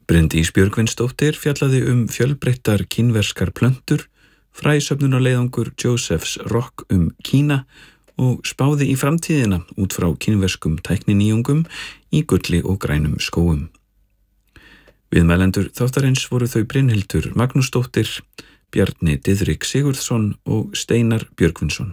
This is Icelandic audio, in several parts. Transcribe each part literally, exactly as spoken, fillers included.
Bryndís Björgvinsdóttir fjallaði um fjölbreyttar kínverskar plöntur, fræsöfnunarleiðangur Josephs Rock um Kína og spáði í framtíðina út frá kínverskum tækninýjungum í gulli og grænum skógum. Viðmælendur þáttarins voru þau Brynhildur Magnúsdóttir, Bjarni Diðrik Sigurðsson og Steinar Björgvinsson.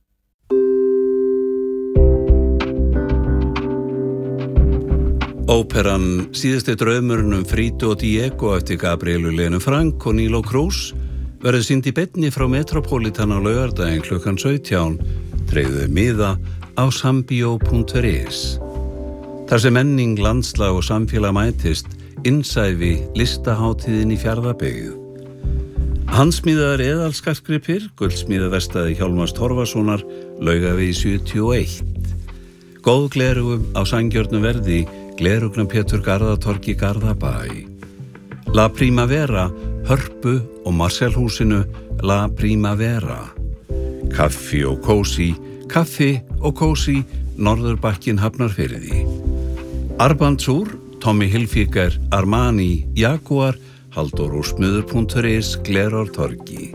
Óperan Síðasti draumurinn um Frido og Diego eftir Gabrielu Lenu Frank og Nilo Cruz verður sýnd í beinni frá Metropolitan á laugardaginn klukkan sautján, tryggðu miða á sambio punktur is. Þar sem menning, landslag og samfélag mætist, innsæfi listahátíðin í Fjarðabyggð. Handsmíðaðar eðalskartgripir, gullsmíðaverkstæði Hjálmars Torfasonar, Laugavegi sjötíu og eitt. Góð glerugum á sanngjörnu verði, glerugna Pétur Garðatorgi Garðabæ. La Primavera, Hörpu og Marselhúsinu La Primavera. Kaffi og kósi, kaffi og kósi, Norðurbakkin Hafnarfirði. Armbandsúr, Tommy Hilfiger, Armani, Jaguar, Halldór úr smiður punktur is, Glerártorgi.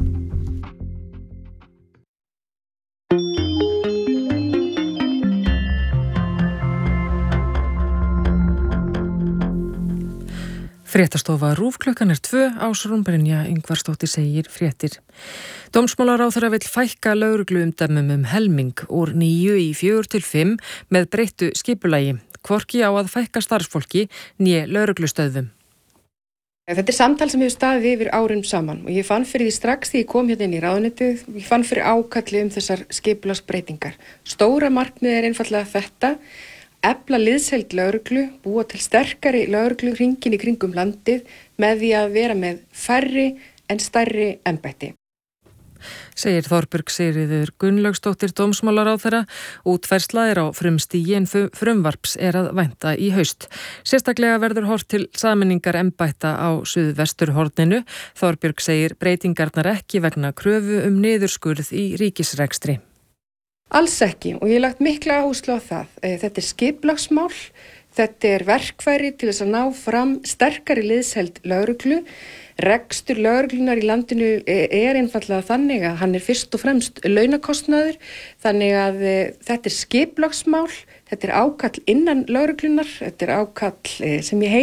Fréttastofa RÚV klukkan er tvö, Ásrún Brynja Ingvarsdóttir segir fréttir. Dómsmálaráðherra vill fækka lögregluumdæmum um helming úr níu í fjögur til fimm með breyttu skipulagi, hvorki á að fækka starfsfólki né lögreglustöðvum. Þetta er samtal sem hefur staðið yfir árum saman og ég fann fyrir því strax því ég kom hérna inn í ráðuneytið, ég fann fyrir ákalli um þessar skipulagsbreytingar. Stóra markmið er einfaldlega þetta, efla liðsheild lögreglu, búa til sterkari lögreglu hringinn í kringum landið með því að vera með færri en stærri embætti. Segir Þorbjörg Sigríður Gunnlaugsdóttir dómsmálaráðherra, útfærsla er á frumstigi en frumvarps er að vænta í haust. Sérstaklega verður horft til sameiningar embætta á suðvesturhorninu. Þorbjörg segir breytingarnar ekki vegna kröfu um niðurskurð í ríkisrekstri. Alls ekki og ég hef lagt mikla áherslu á það. Þetta er skipulagsmál, þetta er verkfæri til þess að ná fram sterkari liðsheild lögreglu. Rekstur lögreglunar í landinu er einfaldlega þannig að hann er fyrst og fremst launakostnaður, þannig að þetta er skipulagsmál, þetta er ákall innan lögreglunar, þetta er ákall sem ég heyri